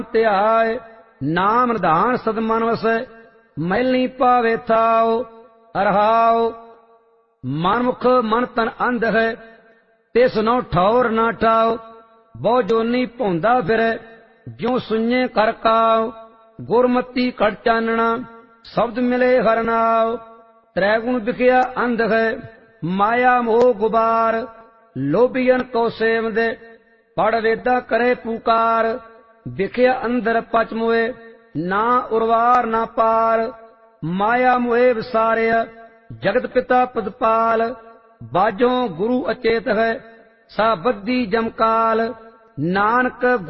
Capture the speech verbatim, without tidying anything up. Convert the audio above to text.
ਧਿਆਏ ਨਾਮ ਨਿਧਾਨ ਸਦਮਨ ਵਸੈ ਮੈਲੀ ਪਾਵੇ ਥਾਉ। ਅਰਹਾਉ ਮਨਮੁਖ ਮਨ ਤਨ ਅੰਧ ਹੈ ਤਿਸ ਨੋ ਠੌਰ ਨਾ ਠਾਉ। ਬਹੁ ਜੋਨੀ ਭੌਂਦਾ ਫਿਰੈ ਜਿਉ ਸੁਣੇ ਕਰ ਕਾਉ। ਗੁਰਮਤੀ ਘਟ ਚਾਨਣਾ ਸ਼ਬਦ ਮਿਲੇ ਹਰਿ ਨਾਉ। ਤ੍ਰੈ ਗੁਣ ਵਿਖਿਆ ਅੰਧ ਹੈ ਮਾਇਆ ਮੋਹ ਗੁਬਾਰ। ਲੋਭੀਅਨ ਕੋ ਸੇਵਦੇ ਪੜ ਵੇਦਾ ਕਰੇ ਪੁਕਾਰ। ਵਿਖਿਆ ਅੰਦਰ ਪਚ ਮੋਏ ਨਾ ਉਰਵਾਰ ਨਾ ਪਾਰ। ਮਾਇਆ ਮੋਏ ਵਿਸਾਰਿਆ ਜਗਤ ਪਿਤਾ ਪਦਪਾਲ। ਬਾਝੋਂ ਗੁਰੂ ਅਚੇਤ ਹੈ ਸਾ ਬੱਧੀ ਜਮਕਾਲ। ਨਾਨਕ